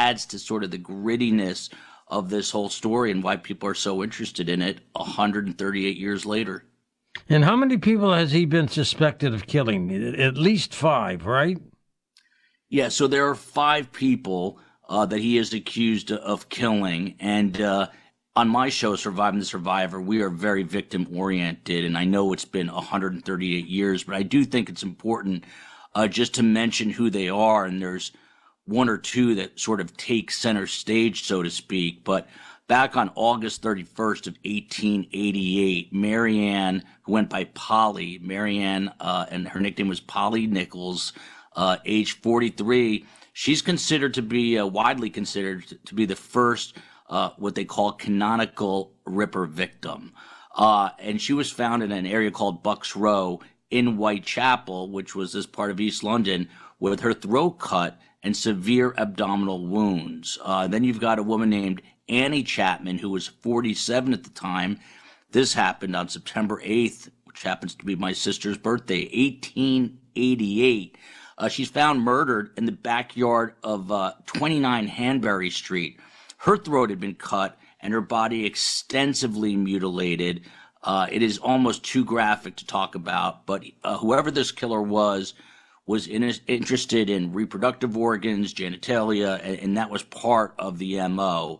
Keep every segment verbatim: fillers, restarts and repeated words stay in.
adds to sort of the grittiness of this whole story and why people are so interested in it one hundred thirty-eight years later. And how many people has he been suspected of killing? At least five, right? Yeah, so there are five people uh, that he is accused of killing. And uh, on my show, Surviving the Survivor, we are very victim-oriented. And I know it's been one hundred thirty-eight years, but I do think it's important uh, just to mention who they are. And there's one or two that sort of take center stage, so to speak. But back on August thirty-first of eighteen eighty-eight, Marianne, who went by Polly, Marianne, uh, and her nickname was Polly Nichols, uh, age forty-three, she's considered to be, uh, widely considered to be the first, uh, what they call canonical Ripper victim. Uh, and she was found in an area called Bucks Row in Whitechapel, which was this part of East London, with her throat cut and severe abdominal wounds. Uh, then you've got a woman named Annie Chapman, who was forty-seven at the time. This happened on September eighth, which happens to be my sister's birthday, eighteen eighty-eight. Uh, she's found murdered in the backyard of uh, twenty-nine Hanbury Street. Her throat had been cut and her body extensively mutilated. Uh, it is almost too graphic to talk about, but uh, whoever this killer was, was in, interested in reproductive organs, genitalia, and, and that was part of the M O.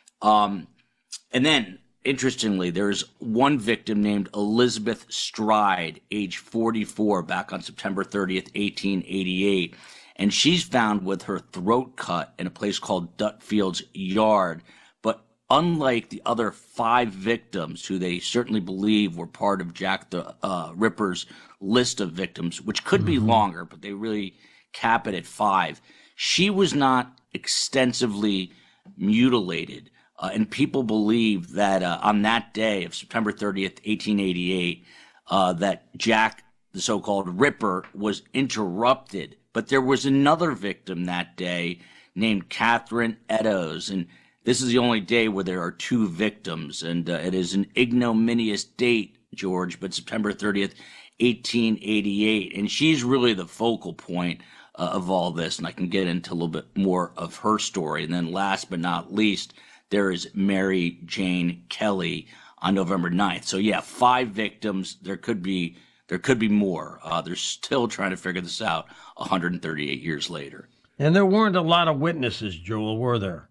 Um, and then, interestingly, there's one victim named Elizabeth Stride, age forty-four, back on September thirtieth, eighteen eighty-eight. And she's found with her throat cut in a place called Dutfield's Yard. But unlike the other five victims, who they certainly believe were part of Jack the uh, Ripper's list of victims, which could be longer, but they really cap it at five, she was not extensively mutilated. Uh, and people believe that uh, on that day of September thirtieth, eighteen eighty-eight, uh, that Jack, the so-called Ripper, was interrupted. But there was another victim that day named Catherine Eddowes. And this is the only day where there are two victims. And uh, it is an ignominious date, George, but September thirtieth, eighteen eighty-eight. And she's really the focal point uh, of all this. And I can get into a little bit more of her story. And then last but not least, there is Mary Jane Kelly on November ninth. So yeah, five victims. There could be there could be more. Uh, they're still trying to figure this out one hundred thirty-eight years later. And there weren't a lot of witnesses, Joel, were there?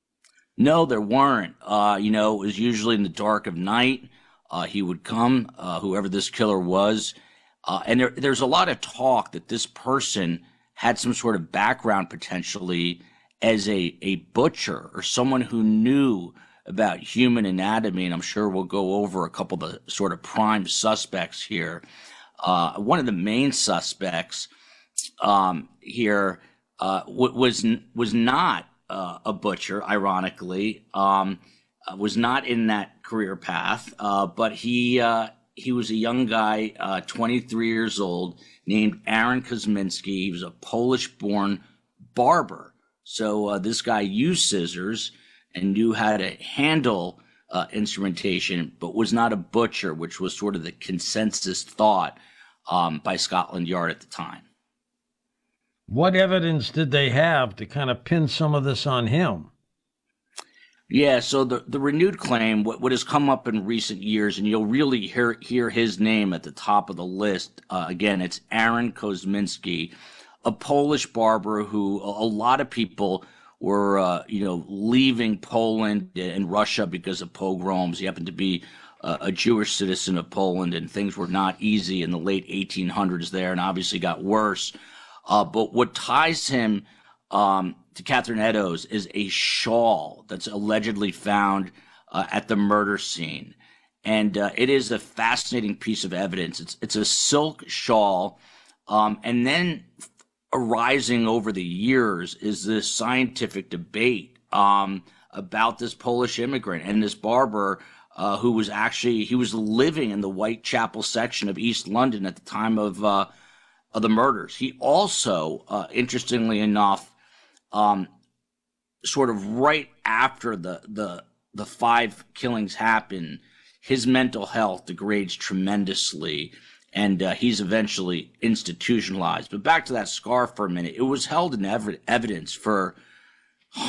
No, there weren't. Uh, you know, it was usually in the dark of night. Uh, he would come, uh, whoever this killer was. Uh, and there, there's a lot of talk that this person had some sort of background potentially as a, a butcher or someone who knew about human anatomy. And I'm sure we'll go over a couple of the sort of prime suspects here. Uh, one of the main suspects um, here uh, w- was, was not uh, a butcher, ironically, um, uh, was not in that career path, uh, but he uh, he was a young guy, uh, twenty-three years old, named Aaron Kosminski. He was a Polish-born barber. So uh, this guy used scissors and knew how to handle uh, instrumentation, but was not a butcher, which was sort of the consensus thought um, by Scotland Yard at the time. What evidence did they have to kind of pin some of this on him? Yeah, so the, the renewed claim, what, what has come up in recent years, and you'll really hear, hear his name at the top of the list. Uh, again, it's Aaron Kosminski, a Polish barber who a lot of people were, uh, you know, leaving Poland and Russia because of pogroms. He happened to be uh, a Jewish citizen of Poland, and things were not easy in the late eighteen hundreds there, and obviously got worse. Uh, but what ties him um, to Catherine Eddowes is a shawl that's allegedly found uh, at the murder scene. And uh, it is a fascinating piece of evidence. It's, it's a silk shawl. Um, and then arising over the years is this scientific debate um, about this Polish immigrant and this barber uh, who was actually, he was living in the Whitechapel section of East London at the time of, uh, of the murders. He also, uh, interestingly enough, um, sort of right after the, the, the five killings happened, his mental health degrades tremendously, and uh, he's eventually institutionalized. But back to that scarf for a minute. It was held in ev- evidence for